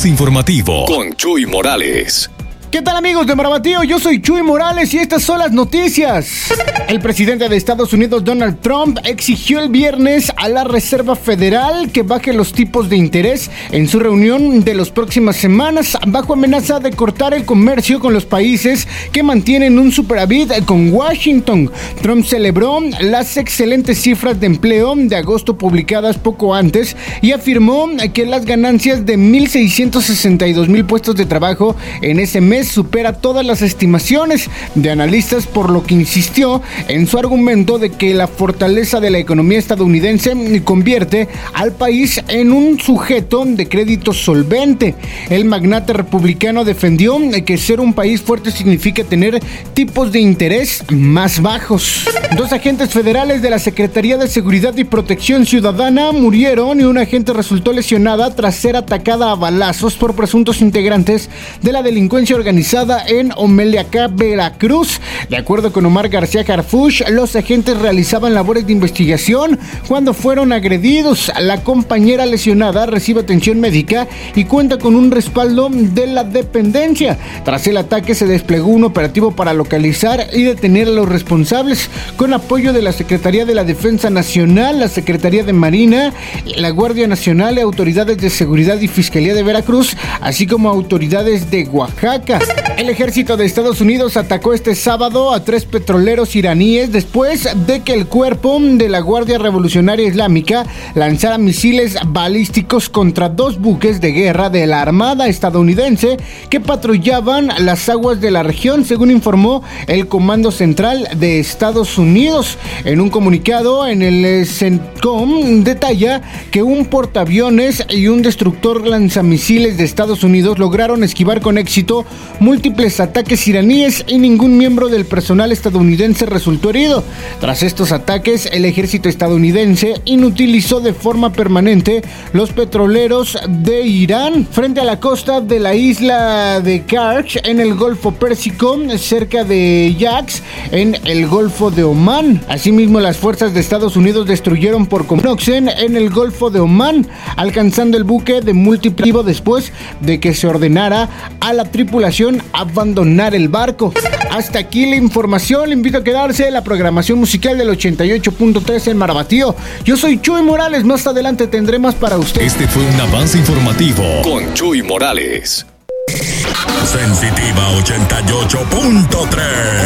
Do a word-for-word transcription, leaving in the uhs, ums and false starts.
avance informativo con Chuy Morales. ¿Qué tal, amigos de Marabatío? Yo soy Chuy Morales y estas son las noticias. El presidente de Estados Unidos, Donald Trump, exigió el viernes a la Reserva Federal que baje los tipos de interés en su reunión de las próximas semanas, bajo amenaza de cortar el comercio con los países que mantienen un superávit con Washington. Trump celebró las excelentes cifras de empleo de agosto publicadas poco antes y afirmó que las ganancias de mil seiscientos sesenta y dos mil puestos de trabajo en ese mes supera todas las estimaciones de analistas, por lo que insistió en su argumento de que la fortaleza de la economía estadounidense convierte al país en un sujeto de crédito solvente. El magnate republicano defendió que ser un país fuerte significa tener tipos de interés más bajos. Dos agentes federales de la Secretaría de Seguridad y Protección Ciudadana murieron y una agente resultó lesionada tras ser atacada a balazos por presuntos integrantes de la delincuencia organizada en Omeliacá, Veracruz. De acuerdo con Omar García Harfuch, los agentes realizaban labores de investigación cuando fueron agredidos. La compañera lesionada recibe atención médica y cuenta con un respaldo de la dependencia. Tras el ataque se desplegó un operativo para localizar y detener a los responsables, con apoyo de la Secretaría de la Defensa Nacional, la Secretaría de Marina, la Guardia Nacional y autoridades de seguridad y Fiscalía de Veracruz, así como autoridades de Oaxaca. El ejército de Estados Unidos atacó este sábado a tres petroleros iraníes después de que el cuerpo de la Guardia Revolucionaria Islámica lanzara misiles balísticos contra dos buques de guerra de la Armada estadounidense que patrullaban las aguas de la región, según informó el Comando Central de Estados Unidos. En un comunicado, en el CENTCOM detalla que un portaaviones y un destructor lanzamisiles de Estados Unidos lograron esquivar con éxito múltiples ataques iraníes y ningún miembro del personal estadounidense resultó herido. Tras estos ataques, el ejército estadounidense inutilizó de forma permanente los petroleros de Irán frente a la costa de la isla de Karch en el Golfo Pérsico, cerca de Yax en el Golfo de Omán. Asimismo, las fuerzas de Estados Unidos destruyeron por Noxen en el Golfo de Omán, alcanzando el buque de multiplivo después de que se ordenara a la tripulación abandonar el barco. Hasta aquí la información. Le invito a quedarse en la programación musical del ochenta y ocho punto tres en Marabatío. Yo soy Chuy Morales. Más adelante tendré más para usted. Este fue un avance informativo con Chuy Morales. Sensitiva ochenta y ocho punto tres.